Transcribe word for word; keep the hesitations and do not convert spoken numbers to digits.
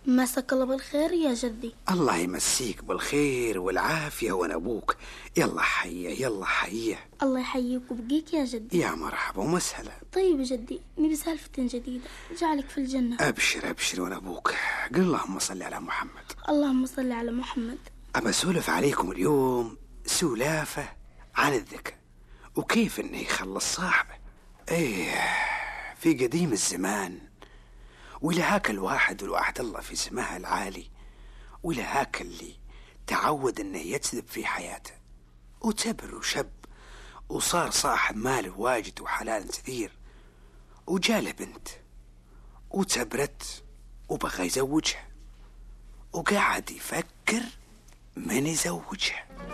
مساك الله بالخير يا جدي. الله يمسيك بالخير والعافية وانا ابوك. يلا حيه يلا حيه. الله يحييك وبقيك يا جدي. يا مرحبا ومسهلا. طيب يا جدي، نبي سالفة جديدة، جعلك في الجنة. ابشر ابشر وانا ابوك. قل اللهم صل على محمد. اللهم صل على محمد. أبى أسولف عليكم اليوم سلافة عن الذكاء وكيف إنه يخلص صاحبه. إيه، في قديم الزمان ولهاك الواحد والوحد الله في سماها العالي، ولهاك اللي تعود إنه يجذب في حياته وتبر وشب وصار صاحب مال واجد وحلال كثير، وجاله بنت وتبرت وبغى يزوجها، وقاعد يفكر من يزوجها.